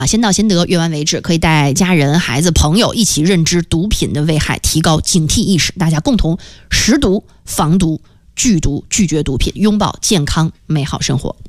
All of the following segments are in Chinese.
先到先得，阅完为止，可以带家人、孩子、朋友一起认知毒品的危害，提高警惕意识，大家共同识毒、防毒、拒毒，拒绝毒品，拥抱健康美好生活。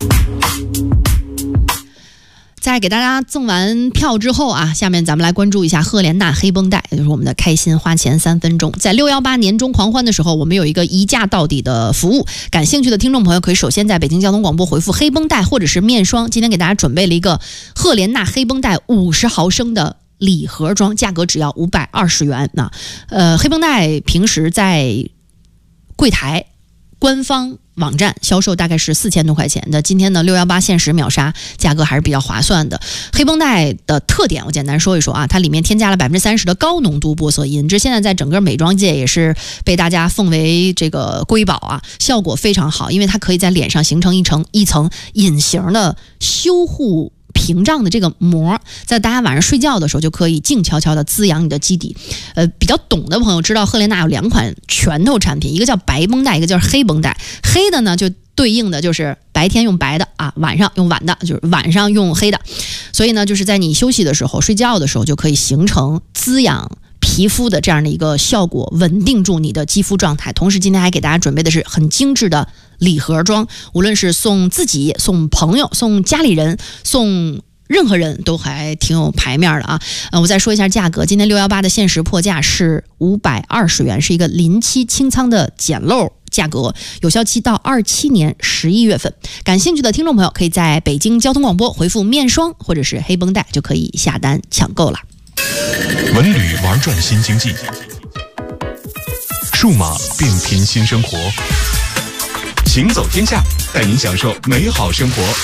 在给大家赠完票之后啊，下面咱们来关注一下赫莲娜黑绷带，也就是我们的开心花钱3分钟。在618年终狂欢的时候，我们有一个一价到底的服务，感兴趣的听众朋友可以首先在北京交通广播回复黑绷带或者是面霜。今天给大家准备了一个赫莲娜黑绷带50毫升的礼盒装，价格只要520元。黑绷带平时在柜台官方网站销售大概是4000多块钱的，今天呢618限时秒杀，价格还是比较划算的。黑绷带的特点我简单说一说啊，它里面添加了30%的高浓度玻色因，这现在在整个美妆界也是被大家奉为这个瑰宝啊，效果非常好，因为它可以在脸上形成一层隐形的修护屏障的这个膜，在大家晚上睡觉的时候就可以静悄悄的滋养你的基底。比较懂的朋友知道赫莲娜有2款拳头产品，一个叫白绷带，一个叫黑绷带。黑的呢就对应的就是白天用白的啊，晚上用晚的，就是晚上用黑的。所以呢，就是在你休息的时候、睡觉的时候就可以形成滋养皮肤的这样的一个效果，稳定住你的肌肤状态。同时今天还给大家准备的是很精致的礼盒装，无论是送自己、送朋友、送家里人、送任何人都还挺有排面的啊。我再说一下价格，今天618的限时破价是520元，是一个临期清仓的捡漏价格，有效期到27年11月份。感兴趣的听众朋友可以在北京交通广播回复面霜或者是黑绷带就可以下单抢购了。 文旅玩转新经济，数码变频新生活，行走天下，带您享受美好生活。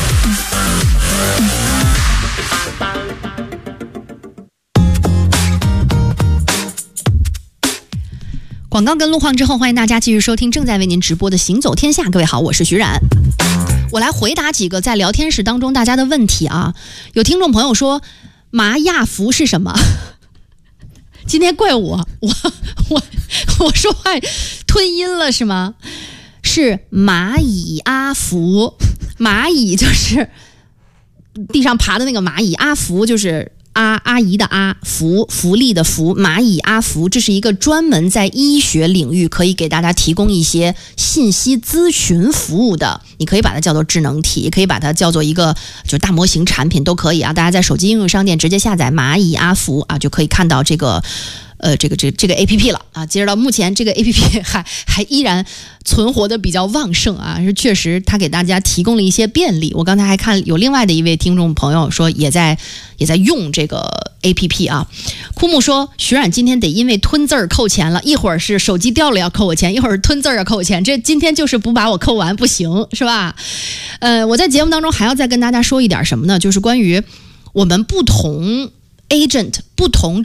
广告跟路况之后，欢迎大家继续收听正在为您直播的行走天下。各位好，我是徐冉。我来回答几个在聊天室当中大家的问题啊。有听众朋友说麻亚福是什么？今天怪我说话吞音了是吗？是蚂蚁阿福，蚂蚁就是地上爬的那个蚂蚁，阿福就是阿姨的阿，福利的福，蚂蚁阿福，这是一个专门在医学领域可以给大家提供一些信息咨询服务的，你可以把它叫做智能体，也可以把它叫做一个就是大模型产品都可以啊。大家在手机应用商店直接下载蚂蚁阿福啊，就可以看到这个APP 了啊。截止到目前，这个 APP 还依然存活的比较旺盛啊，是确实它给大家提供了一些便利。我刚才还看有另外的一位听众朋友说也在用这个 APP 啊。枯木说徐冉今天得因为吞字儿扣钱了，一会儿是手机掉了要扣我钱，一会儿吞字儿要扣我钱，这今天就是不把我扣完不行是吧？我在节目当中还要再跟大家说一点什么呢？就是关于我们不同 agent 不同